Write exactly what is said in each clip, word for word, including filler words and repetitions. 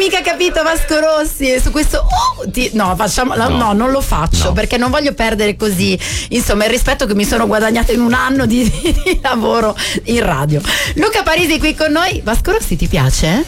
mica capito Vasco Rossi su questo oh, ti, no facciamo no. no non lo faccio no. perché non voglio perdere così insomma il rispetto che mi sono guadagnato in un anno di, di, di lavoro in radio. Luca Parisi qui con noi. Vasco Rossi ti piace?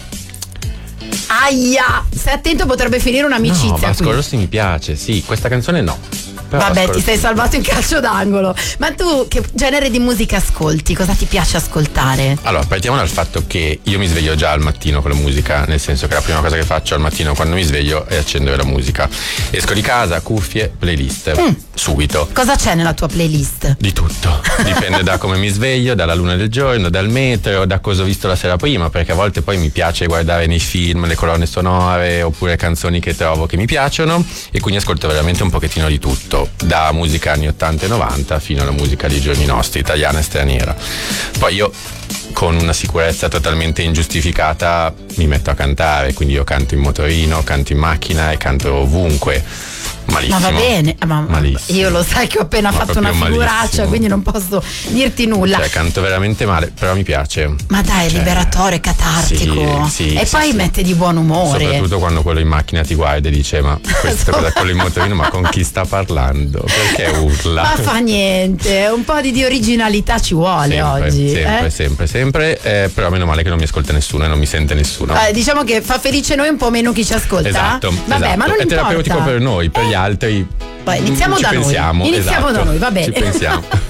Aia, stai attento, potrebbe finire un'amicizia. No, Vasco qui. Rossi mi piace, sì, questa canzone no. Però Vabbè, Vasco ti Rossi... sei salvato in calcio d'angolo. Ma tu che genere di musica ascolti? Cosa ti piace ascoltare? Allora, partiamo dal fatto che io mi sveglio già al mattino con la musica, nel senso che la prima cosa che faccio al mattino quando mi sveglio è accendere la musica. Esco di casa, cuffie, playlist, mm. subito. Cosa c'è nella tua playlist? Di tutto, dipende da come mi sveglio, dalla luna del giorno, dal meteo, da cosa ho visto la sera prima, perché a volte poi mi piace guardare nei film le colonne sonore oppure canzoni che trovo che mi piacciono e quindi ascolto veramente un pochettino di tutto. Da musica anni ottanta e novanta fino alla musica dei giorni nostri, italiana e straniera. Poi io con una sicurezza totalmente ingiustificata mi metto a cantare, quindi io canto in motorino, canto in macchina e canto ovunque. Malissimo. Ma va bene, ma malissimo. Io lo sai che ho appena ma fatto una figuraccia, malissimo. quindi non posso dirti nulla. Cioè, canto veramente male, però mi piace. Ma dai, è cioè, liberatorio, catartico. Sì, sì, e sì, poi sì. mette di buon umore. Soprattutto quando quello in macchina ti guarda e dice: ma questa cosa con il motorino, ma con chi sta parlando? Perché urla? Ma fa niente, un po' di, di originalità ci vuole sempre, oggi. Sempre, eh? sempre, sempre. Eh, però meno male che non mi ascolta nessuno e non mi sente nessuno. Eh, diciamo che fa felice noi un po' meno chi ci ascolta. Esatto. Vabbè, esatto. ma non è importa. terapeutico per noi, per eh. gli altri. Poi iniziamo ci da pensiamo, noi. Iniziamo esatto, da noi, va bene. Ci pensiamo.